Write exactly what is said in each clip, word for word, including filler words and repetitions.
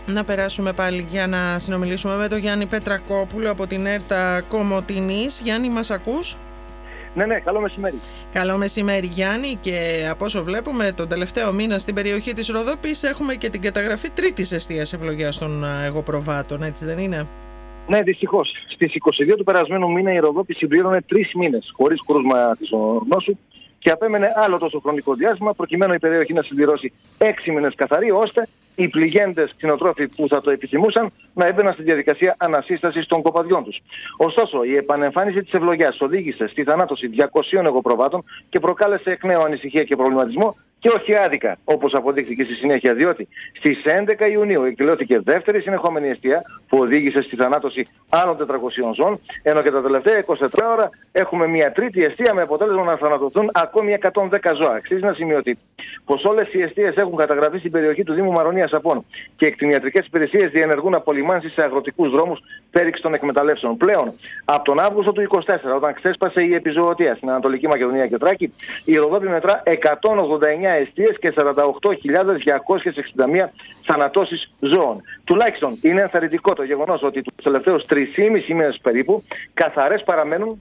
Να περάσουμε πάλι για να συνομιλήσουμε με τον Γιάννη Πετρακόπουλο από την ΕΡΤΑ Κομοτηνής. Γιάννη, μας ακούς? Ναι, ναι, καλό μεσημέρι. Καλό μεσημέρι, Γιάννη, και από όσο βλέπουμε τον τελευταίο μήνα στην περιοχή της Ροδόπης έχουμε και την καταγραφή τρίτης εστίας ευλογίας των αιγοπροβάτων, έτσι δεν είναι? Ναι, δυστυχώς. Στις είκοσι δύο του περασμένου μήνα η Ροδόπη συμπλήρωνε τρεις μήνες χωρίς κρούσμα της νόσου και απέμενε άλλο τόσο χρονικό διάστημα προκειμένου η περιοχή να συμπληρώσει έξι μήνες καθαρή, ώστε οι πληγέντες κτηνοτρόφοι που θα το επιθυμούσαν να έμπαιναν στη διαδικασία ανασύστασης των κοπαδιών τους. Ωστόσο, η επανεμφάνιση της ευλογιάς οδήγησε στη θανάτωση διακοσίων αιγοπροβάτων και προκάλεσε εκ νέου ανησυχία και προβληματισμό, και όχι άδικα, όπως αποδείχθηκε στη συνέχεια, διότι στις έντεκα Ιουνίου εκδηλώθηκε δεύτερη συνεχόμενη εστία που οδήγησε στη θανάτωση άλλων τετρακοσίων ζώων, ενώ και τα τελευταία είκοσι τέσσερις ώρα έχουμε μια τρίτη εστία με αποτέλεσμα να θανατωθούν ακόμη εκατόν δέκα ζώα. Αξίζει να σημειωθεί πως όλες οι εστίες έχουν καταγραφεί στην περιοχή του Δήμου Μαρονίας Απών και οι κτηνιατρικές υπηρεσίες διενεργούν απολυμάνσεις σε αγροτικούς δρόμους πέριξ των εκμεταλλεύσεων. Πλέον, από τον Αύγουστο του είκοσι τέσσερα, όταν ξέσπασε η επιζωοτία στην Ανατολική Μακεδονία και Θράκη, η Ροδόπη μετρά εκατόν ογδόντα εννέα εστίες και σαράντα οκτώ χιλιάδες διακόσιες εξήντα μία θανατώσεις ζώων. Τουλάχιστον είναι ενθαρρυντικό το γεγονός ότι τους τελευταίους τρεις και μισό μήνες περίπου καθαρές παραμένουν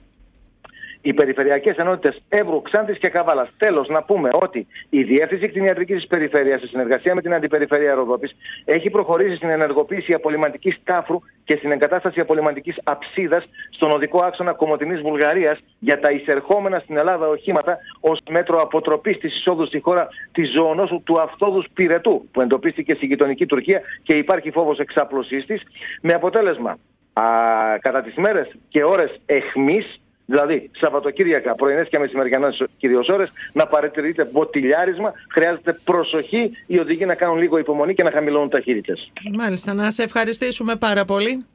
οι περιφερειακές ενότητες Εύρου, Ξάνθης και Καβάλας. Τέλος, να πούμε ότι η Διεύθυνση Κτηνιατρικής Περιφέρειας, σε συνεργασία με την Αντιπεριφέρεια Ροδόπης, έχει προχωρήσει στην ενεργοποίηση απολυμαντικής τάφρου και στην εγκατάσταση απολυμαντικής αψίδας στον οδικό άξονα Κομοτηνής Βουλγαρίας για τα εισερχόμενα στην Ελλάδα οχήματα, ως μέτρο αποτροπής της εισόδου στη χώρα της ζωονόσου του αυτόδους πυρετού, που εντοπίστηκε στη γειτονική Τουρκία και υπάρχει φόβος εξάπλωσής της, με αποτέλεσμα α, κατά τις μέρες και ώρες αιχμής, δηλαδή Σαββατοκύριακα, πρωινές και μεσημεριανές κυρίως ώρες, να παρατηρείται μποτιλιάρισμα. Χρειάζεται προσοχή, οι οδηγοί να κάνουν λίγο υπομονή και να χαμηλώνουν ταχύτητες. Μάλιστα, να σε ευχαριστήσουμε πάρα πολύ.